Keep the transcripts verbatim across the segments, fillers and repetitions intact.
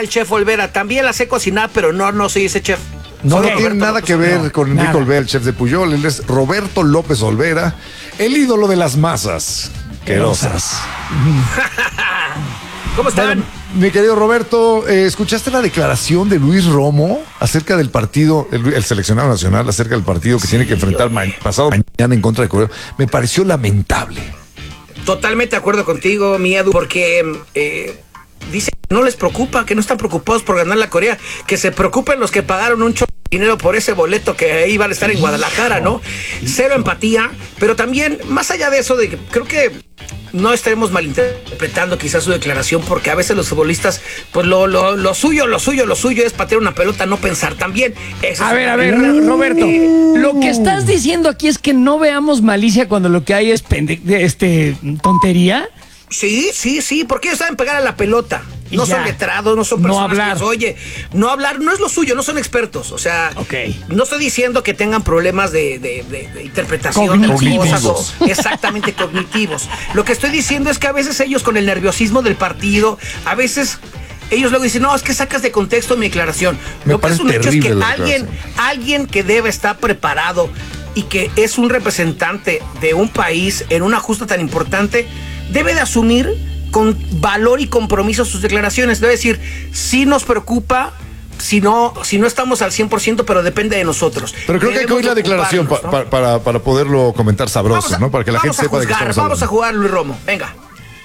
el chef Olvera. También la sé cocinar, pero no, no soy ese chef. No, Soy no tiene Roberto nada López que ver Olvera. con Enrique Nada. Olvera, el chef de Puyol. Él es Roberto López Olvera, el ídolo de las masas querosas. ¿Cómo están? Mi querido Roberto, eh, ¿escuchaste la declaración de Luis Romo acerca del partido, el, el seleccionado nacional, acerca del partido que sí, tiene que enfrentar ma pasado mañana en contra de Corea? Me pareció lamentable. Totalmente de acuerdo contigo, mi Edu, porque eh, dice que no les preocupa, que no están preocupados por ganar la Corea, que se preocupen los que pagaron un chorro de dinero por ese boleto que iban a estar en Guadalajara, ¿no? Cero empatía, pero también, más allá de eso, de que creo que no estaremos malinterpretando quizás su declaración, porque a veces los futbolistas, pues lo, lo, lo suyo, lo suyo, lo suyo es patear una pelota, no pensar también. Eso A es ver, a una- ver, Roberto, lo que estás diciendo aquí es que no veamos malicia cuando lo que hay es pende este, tontería. Sí, sí, sí, porque ellos saben pegar a la pelota. Y No ya. son letrados, no son No personas hablar. que, oye, no hablar no es lo suyo, no son expertos. O sea, Ok. no estoy diciendo que tengan problemas de, de, de, de interpretación de las Cognitivos. cosas, o exactamente cognitivos. Lo que estoy diciendo es que a veces ellos con el nerviosismo del partido, a veces ellos luego dicen, no, es que sacas de contexto mi declaración. Me Lo que es parece un hecho es terrible que la alguien, declaración. alguien que debe estar preparado y que es un representante de un país en una justa tan importante, debe de asumir con valor y compromiso sus declaraciones. Debe decir, sí nos preocupa, si no, si no estamos al cien por ciento, pero depende de nosotros. Pero creo que hay que oír la declaración pa, Ocuparnos, ¿no? pa, para, para poderlo comentar sabroso, Vamos a- ¿no? Para que la gente vamos a sepa de qué juzgar, estamos Vamos a hablando. jugar, Luis Romo. Venga.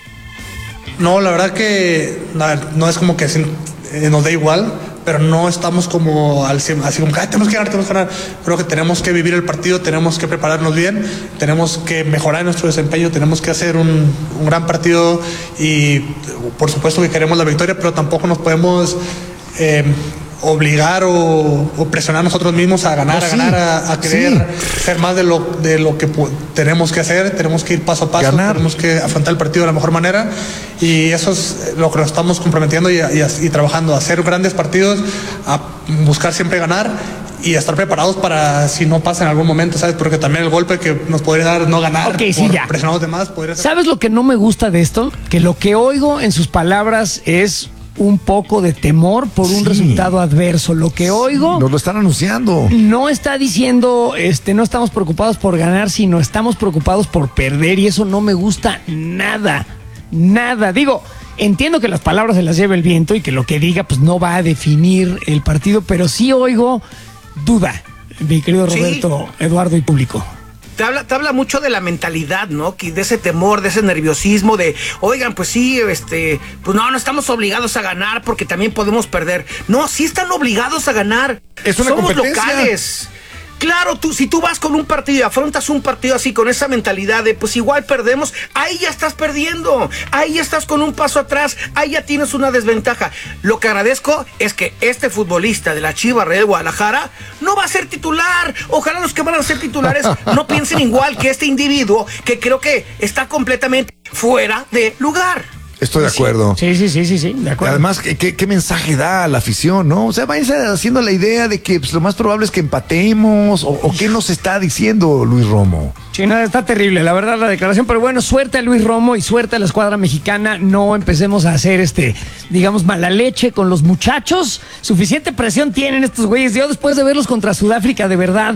No, la verdad que no, no es como que así, eh, nos da igual, pero no estamos como al cien, así como que "Ay, tenemos que ganar, tenemos que ganar". Creo que tenemos que vivir el partido, tenemos que prepararnos bien, tenemos que mejorar nuestro desempeño, tenemos que hacer un, un gran partido y por supuesto que queremos la victoria, pero tampoco nos podemos eh, obligar o, o presionar nosotros mismos a ganar, No, a sí, ganar, a, a querer ser más de lo, de lo que pu- tenemos que hacer, tenemos que ir paso a paso, Ganar. tenemos que afrontar el partido de la mejor manera y eso es lo que nos estamos comprometiendo y, y, y trabajando, a hacer grandes partidos, a buscar siempre ganar y a estar preparados para si no pasa en algún momento, ¿sabes? Porque también el golpe que nos podría dar no ganar Ok, sí, por ya. presionar a los demás podría ser... ¿Sabes lo que no me gusta de esto? Que lo que oigo en sus palabras es un poco de temor por un Sí. resultado adverso. Lo que oigo Nos lo están anunciando. no está diciendo, este, no estamos preocupados por ganar, sino estamos preocupados por perder y eso no me gusta nada, nada. Digo, entiendo que las palabras se las lleva el viento y que lo que diga pues no va a definir el partido, pero sí oigo duda, mi querido Sí. Roberto, Eduardo y público. Te habla, te habla mucho de la mentalidad, ¿no? Que de ese temor, de ese nerviosismo, de, oigan, pues sí, este, pues no, no estamos obligados a ganar porque también podemos perder. No, sí están obligados a ganar. Es una Somos competencia. locales. Claro, tú, si tú vas con un partido y afrontas un partido así, con esa mentalidad de, pues igual perdemos, ahí ya estás perdiendo, ahí ya estás con un paso atrás, ahí ya tienes una desventaja. Lo que agradezco es que este futbolista de la Chivas Real Guadalajara no va a ser titular. Ojalá los que van a ser titulares no piensen igual que este individuo, que creo que está completamente fuera de lugar. Estoy de acuerdo. Sí, sí, sí, sí, sí, de acuerdo. Además, ¿qué, qué, qué mensaje da a la afición, no? O sea, váyanse haciendo la idea de que pues, lo más probable es que empatemos, o, o qué nos está diciendo Luis Romo. Sí, no, está terrible, la verdad, la declaración, pero bueno, suerte a Luis Romo y suerte a la escuadra mexicana. No empecemos a hacer este, digamos, mala leche con los muchachos. Suficiente presión tienen estos güeyes. Yo después de verlos contra Sudáfrica, de verdad,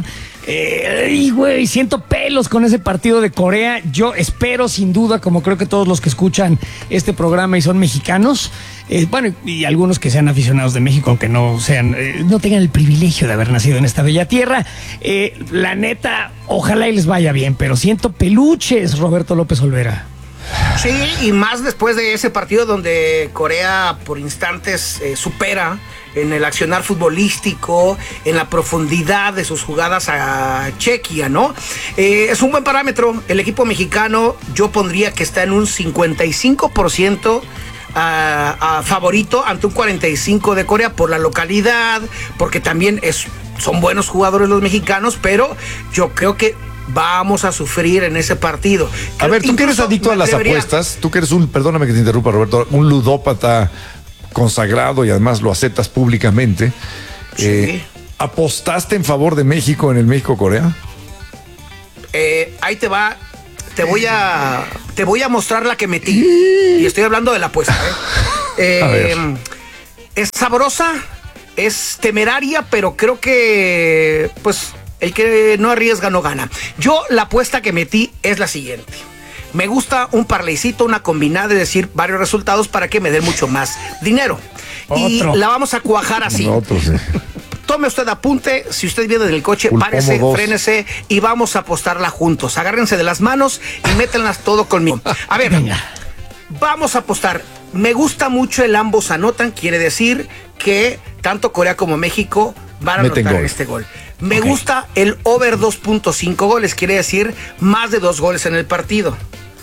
eh, y güey, siento pelos con ese partido de Corea. Yo espero, sin duda, como creo que todos los que escuchan este programa y son mexicanos, eh, bueno, y algunos que sean aficionados de México, aunque no sean, eh, no tengan el privilegio de haber nacido en esta bella tierra, eh, la neta, ojalá y les vaya bien, pero siento peluches, Roberto López Olvera. Sí, y más después de ese partido donde Corea por instantes eh, supera en el accionar futbolístico, en la profundidad de sus jugadas a Chequia, ¿no? Eh, es un buen parámetro. El equipo mexicano yo pondría que está en un cincuenta y cinco por ciento a, a favorito ante un cuarenta y cinco por ciento de Corea por la localidad, porque también es, son buenos jugadores los mexicanos, pero yo creo que vamos a sufrir en ese partido. A ver, tú que eres Incluso adicto a me las atrevería- apuestas, tú que eres un, perdóname que te interrumpa, Roberto, un ludópata consagrado y además lo aceptas públicamente. Sí. Eh, ¿Apostaste en favor de México en el México-Corea? Eh, ahí te va, te voy a te voy a mostrar la que metí. Y estoy hablando de la apuesta. ¿eh? Eh, A ver. Es sabrosa, es temeraria, pero creo que, pues, el que no arriesga no gana. Yo la apuesta que metí es la siguiente. Me gusta un parlaycito, una combinada, es decir, varios resultados para que me den mucho más dinero. Otro. Y la vamos a cuajar así. Otro, sí. Tome usted apunte, si usted viene del coche, Pulpomo párese, dos. frénese y vamos a apostarla juntos. Agárrense de las manos y métanlas todo conmigo. A ver, Venga. vamos a apostar. Me gusta mucho el ambos anotan, quiere decir que tanto Corea como México van a Meten anotar gol. este gol. Me Ok. gusta el over dos punto cinco goles, quiere decir más de dos goles en el partido.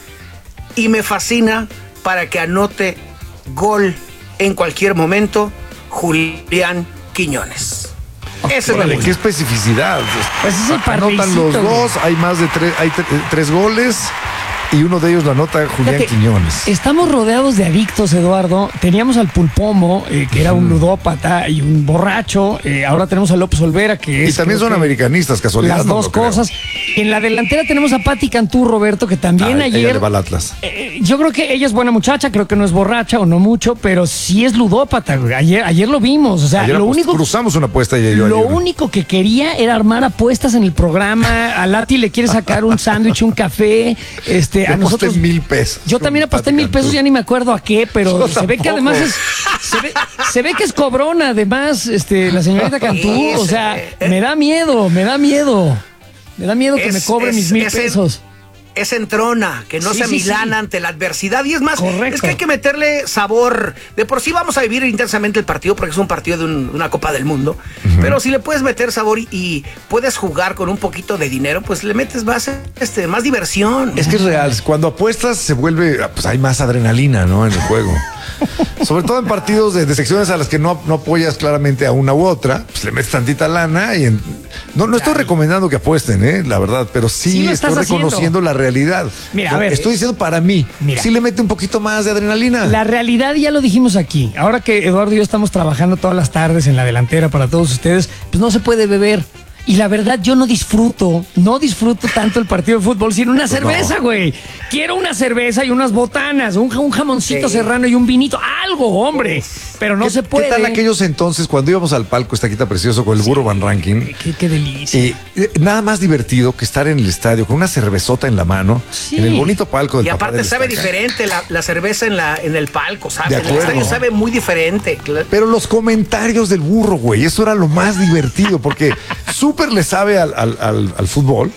Y me fascina para que anote gol en cualquier momento Julián Quiñones. Ese es Órale, el qué especificidad. Pues es el Anotan parlaycito, los dos, güey. hay más de tres, hay tre- tres goles y uno de ellos lo anota Julián Fíjate, Quiñones. Estamos rodeados de adictos, Eduardo. Teníamos al Pulpomo, eh, que era un ludópata y un borracho. Eh, ahora tenemos a López Olvera, que Y es. también creo son que, americanistas, casualidad. Las no dos lo creo. cosas. En la delantera tenemos a Pati Cantú, Roberto, que también Ah, ella ayer. le va al Atlas. Eh, yo creo que ella es buena muchacha, creo que no es borracha o no mucho, pero sí es ludópata, güey. Ayer, ayer lo vimos. O sea, Ayer lo apost- único. cruzamos una apuesta ella y yo Lo ayer. único que quería era armar apuestas en el programa. A Lati le quiere sacar un sándwich, un café. Este, Yo a aposté nosotros. mil pesos. Yo también aposté mil pesos, ya ni me acuerdo a qué, pero Yo se ve que tampoco. además es. Se ve, se ve que es cobrona, además, este, la señorita Cantú. Sí, O sí. sea, me da miedo, me da miedo. Me da miedo que Es- me cobre es- mis mil es el- pesos. Es entrona, que no Sí, se sí, amilana sí. ante la adversidad. Y es más, Correcto. es que hay que meterle sabor. De por sí vamos a vivir intensamente el partido porque es un partido de un- una Copa del Mundo. Pero si le puedes meter sabor y, y puedes jugar con un poquito de dinero, pues le metes más, este, más diversión. Es que es real, cuando apuestas se vuelve, pues hay más adrenalina, ¿no? En el juego. Sobre todo en partidos de, de secciones a las que no, no apoyas claramente a una u otra, pues le metes tantita lana y en- no, no estoy recomendando que apuesten, ¿eh? La verdad, pero sí, Sí lo estoy estás haciendo. reconociendo la realidad. Mira, a Yo ver. estoy diciendo para mí, Mira. sí le mete un poquito más de adrenalina. La realidad ya lo dijimos aquí. Ahora que Eduardo y yo estamos trabajando todas las tardes en la delantera para todos ustedes, pues no se puede beber. Y la verdad, yo no disfruto, no disfruto tanto el partido de fútbol sin una cerveza, güey. Quiero una cerveza y unas botanas, un, un jamoncito Sí. serrano y un vinito, algo, hombre. Pero no ¿Qué, se puede. ¿Qué tal aquellos entonces cuando íbamos al palco Estaquita Precioso con el Burro Van Ranking? Qué, qué delicia. Y eh, nada más divertido que estar en el estadio con una cervezota en la mano, Sí. en el bonito palco del Y papá aparte del sabe Estaca. diferente la, la cerveza en, la, en el palco, ¿sabes? De En el acuerdo. estadio sabe muy diferente. Cla- Pero los comentarios del burro, güey, eso era lo más divertido, porque súper le sabe al, al- al- al fútbol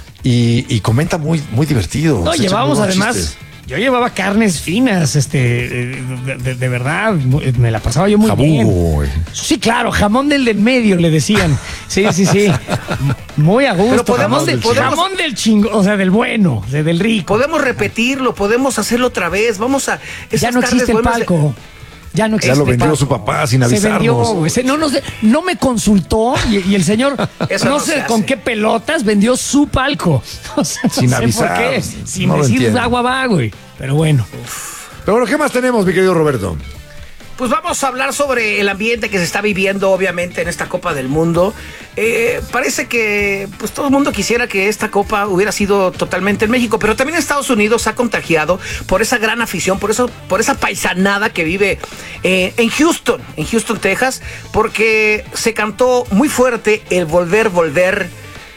y, y comenta muy, muy divertido. No, Se echa llevábamos muy buenos además. chistes. Yo llevaba carnes finas, este, eh, de, de- de verdad, mu- me la pasaba yo muy Jabugo, bien. güey. Sí, claro, jamón del del medio le decían. Sí, sí, sí. Muy a gusto. Pero podemos- jamón, del, podemos- jamón del chingo, o sea, del bueno, de- del rico. Podemos repetirlo, podemos hacerlo otra vez. Vamos a. Ya esas no tardes existe el buenas de- palco. Ya no Ya existe lo vendió palco. su papá sin Se avisarnos. vendió, güey. Se- No, nos de- no me consultó y, y el señor, Eso no, no sé se con hace. qué pelotas vendió su palco. O sea, no Sin sé avisar, por qué. Sin no lo decir entiendo. agua va, güey. Pero bueno. Pero bueno, ¿qué más tenemos, mi querido Roberto? Pues vamos a hablar sobre el ambiente que se está viviendo, obviamente, en esta Copa del Mundo. Eh, parece que pues todo el mundo quisiera que esta Copa hubiera sido totalmente en México, pero también Estados Unidos se ha contagiado por esa gran afición, por eso, por esa paisanada que vive eh, en Houston, en Houston, Texas, porque se cantó muy fuerte el volver, volver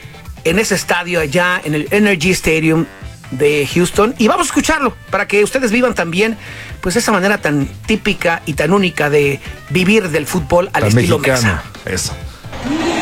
en ese estadio allá, en el Energy Stadium de Houston, y vamos a escucharlo para que ustedes vivan también pues esa manera tan típica y tan única de vivir del fútbol al Al estilo mexicano. mexa. Eso.